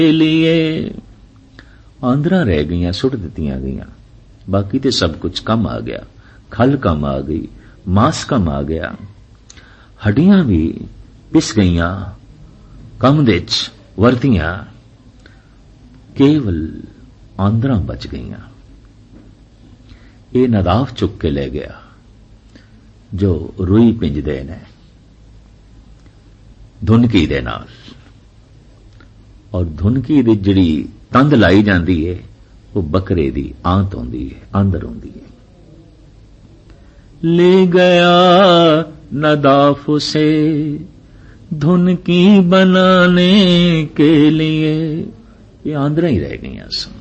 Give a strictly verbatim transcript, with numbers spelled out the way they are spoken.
लिए आंदरा रह गईयां, सुट दित्तियां गईयां। बाकी तो सब कुछ कम आ गया, खल कम आ गई, मांस कम आ गया, हड्डियां भी पिस गईयां, कम दे च वरतियां, केवल आंदरा बच गईयां। ये नदाफ चुक के ले गया जो रुई पिंजदे ने धुनकी दे नाल, और धुनकी दी जिहड़ी तंद लाई जांदी है वो बकरे दी आंत होंदी है, अंदर होंदी है। ले गया नदाफ उसे धुनकी बनाने के लिए, ये आंदरा ही रह गई।